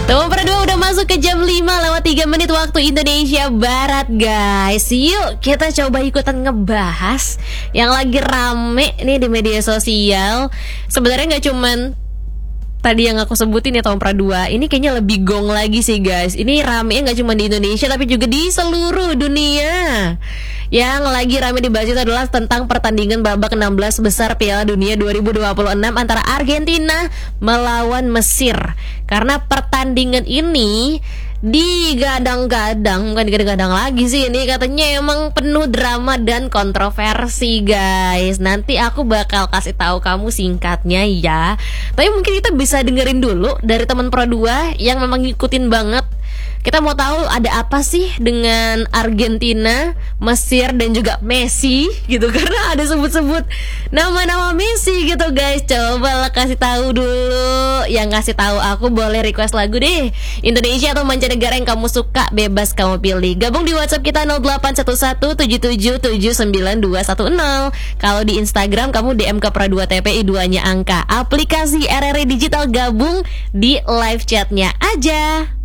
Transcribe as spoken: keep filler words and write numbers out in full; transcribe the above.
Tuh berdua udah masuk ke jam lima lewat tiga menit waktu Indonesia Barat guys. Yuk kita coba ikutan ngebahas yang lagi rame nih di media sosial. Sebenarnya gak cuman tadi yang aku sebutin ya Tom Pradua, ini kayaknya lebih gong lagi sih guys. Ini rame gak cuma di Indonesia tapi juga di seluruh dunia. Yang lagi rame dibahas itu adalah tentang pertandingan babak enam belas besar Piala Dunia dua ribu dua puluh enam antara Argentina melawan Mesir. Karena pertandingan ini digadang-gadang, bukan digadang-gadang lagi sih, ini katanya emang penuh drama dan kontroversi guys. Nanti aku bakal kasih tahu kamu singkatnya ya. Tapi mungkin kita bisa dengerin dulu dari teman Pro dua yang memang ngikutin banget. Kita mau tahu ada apa sih dengan Argentina, Mesir dan juga Messi gitu. Karena ada sebut-sebut nama-nama Messi gitu guys. Coba lah kasih tahu dulu. Yang kasih tahu aku boleh request lagu deh, Indonesia atau mancanegara yang kamu suka, bebas kamu pilih. Gabung di WhatsApp kita nol delapan satu satu tujuh tujuh tujuh sembilan dua satu nol. Kalau di Instagram kamu D M ke Pro dua T P I dua nya angka. Aplikasi R R I Digital gabung di live chatnya aja.